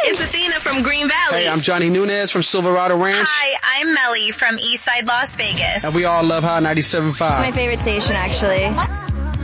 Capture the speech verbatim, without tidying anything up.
It's Athena from Green Valley. Hey, I'm Johnny Nunez from Silverado Ranch. Hi, I'm Melly from Eastside Las Vegas. And we all love Hot ninety-seven point five. It's my favorite station, actually.